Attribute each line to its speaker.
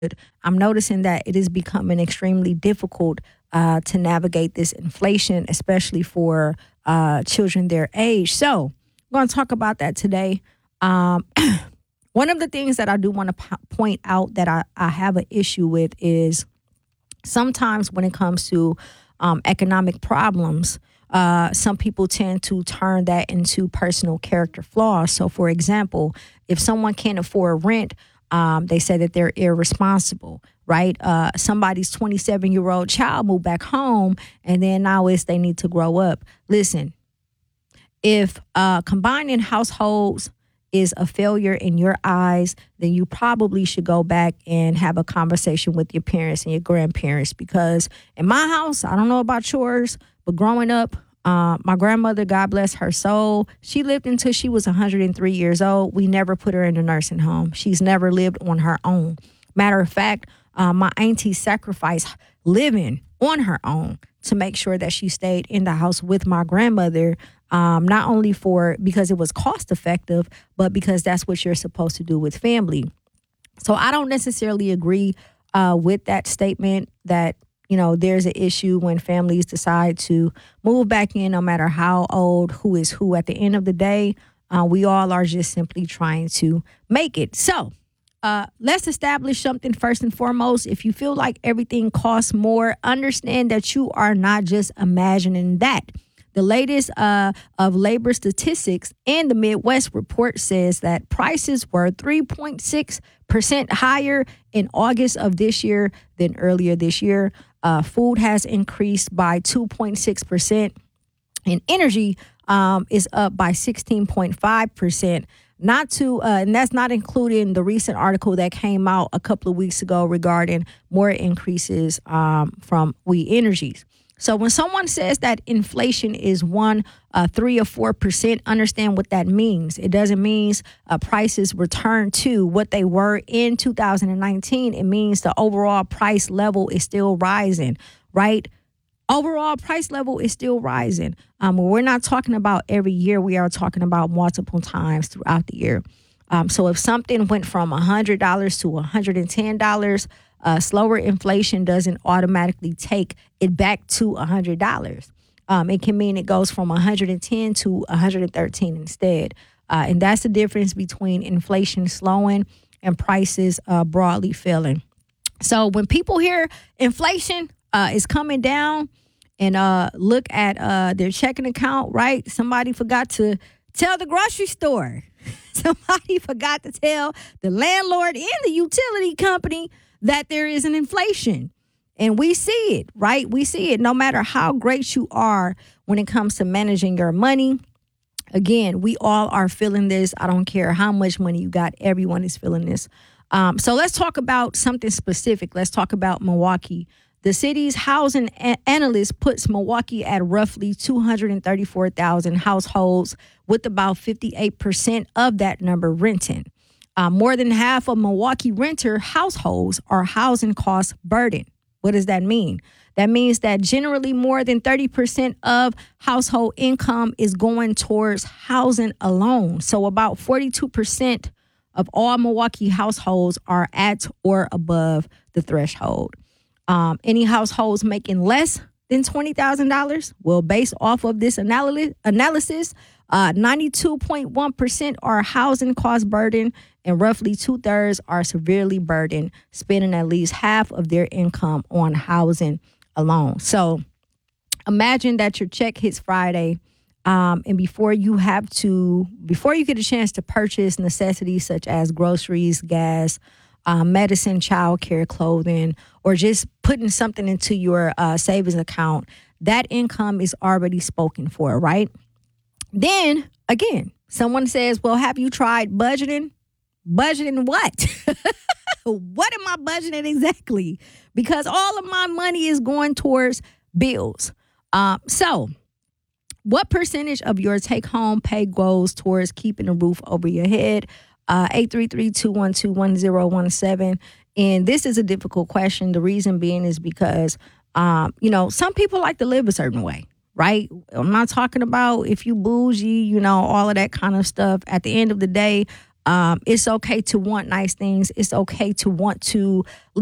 Speaker 1: I'm noticing that it is becoming extremely difficult to navigate this inflation, especially for children their age. So we're going to talk about that today. Um, One of the things that I do want to point out that I have an issue with is sometimes when it comes to economic problems, some people tend to turn that into personal character flaws. So, for example, if someone can't afford rent, they say that they're irresponsible, right? Somebody's 27-year-old child moved back home, and then now it's they need to grow up. Listen, if combining households is a failure in your eyes, then you probably should go back and have a conversation with your parents and your grandparents. Because in my house, I don't know about yours, but growing up, my grandmother, God bless her soul, she lived until she was 103 years old. We never put her in a nursing home. She's never lived on her own. Matter of fact, my auntie sacrificed living on her own to make sure that she stayed in the house with my grandmother, not only because it was cost effective, but because that's what you're supposed to do with family. So I don't necessarily agree with that statement that, there's an issue when families decide to move back in, no matter how old, who is who. At the end of the day, we all are just simply trying to make it. So let's establish something first and foremost. If you feel like everything costs more, understand that you are not just imagining that. The latest of labor statistics and the Midwest report says that prices were 3.6% higher in August of this year than earlier this year. Food has increased by 2.6%, and energy is up by 16.5%. And that's not including the recent article that came out a couple of weeks ago regarding more increases from We Energies. So when someone says that inflation is 3 or 4%, understand what that means. It doesn't mean prices return to what they were in 2019. It means the overall price level is still rising, right? Overall price level is still rising. We're not talking about every year. We are talking about multiple times throughout the year. So if something went from $100 to $110, slower inflation doesn't automatically take it back to $100. It can mean it goes from 110 to 113 instead. And that's the difference between inflation slowing and prices broadly falling. So when people hear inflation is coming down and look at their checking account, right? Somebody forgot to tell the grocery store. Somebody forgot to tell the landlord and the utility company that there is an inflation. And we see it, right? We see it no matter how great you are when it comes to managing your money. Again, we all are feeling this. I don't care how much money you got. Everyone is feeling this. So let's talk about something specific. Let's talk about Milwaukee. The city's housing analyst puts Milwaukee at roughly 234,000 households, with about 58% of that number renting. More than half of Milwaukee renter households are housing cost burden. What does that mean? That means that generally more than 30% of household income is going towards housing alone. So about 42% of all Milwaukee households are at or above the threshold. Any households making less than $20,000? Well, based off of this analysis, 92.1% are housing cost burden, and roughly 2/3 are severely burdened, spending at least half of their income on housing alone. So imagine that your check hits Friday, and before you get a chance to purchase necessities such as groceries, gas, medicine, childcare, clothing, or just putting something into your savings account, that income is already spoken for, right? Then, again, someone says, well, have you tried budgeting? Budgeting what? What am I budgeting exactly? Because all of my money is going towards bills. So what percentage of your take-home pay goes towards keeping a roof over your head? 833-212-1017. And this is a difficult question. The reason being is because, some people like to live a certain way, right? I'm not talking about if you bougie, all of that kind of stuff. At the end of the day, It's okay to want nice things. It's okay to want to